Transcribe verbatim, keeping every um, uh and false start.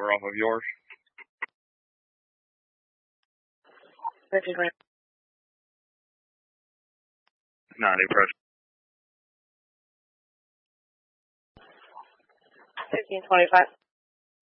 number off of yours. fifteen twenty. ninety, approach. fifteen twenty-five.